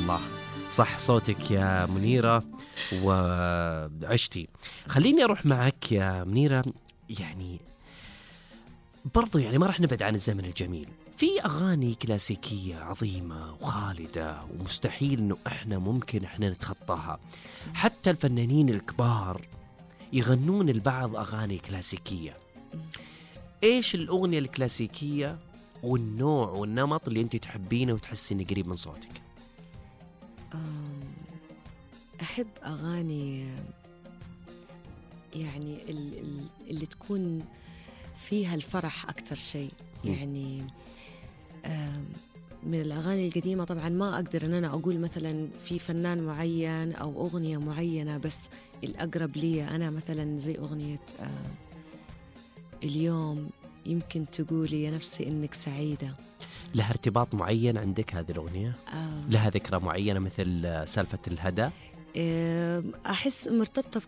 الله. صح صوتك يا منيرة وعشتي. خليني أروح معك يا منيرة، يعني برضو يعني ما رح نبعد عن الزمن الجميل. في أغاني كلاسيكية عظيمة وخالدة ومستحيل إنه إحنا ممكن إحنا نتخطاها. حتى الفنانين الكبار يغنون البعض أغاني كلاسيكية. إيش الأغنية الكلاسيكية والنوع والنمط اللي أنت تحبينه وتحسي إنه قريب من صوتك؟ أحب أغاني يعني اللي تكون فيها الفرح أكتر شيء. يعني من الأغاني القديمة طبعا ما أقدر أن أنا أقول مثلا في فنان معين أو أغنية معينة، بس الأقرب لي أنا مثلا زي أغنية اليوم يمكن تقولي يا نفسي إنك سعيدة. لها ارتباط معين عندك هذه الأغنية؟ لها ذكرى معينة مثل سالفة الهدى؟ أحس مرتبطة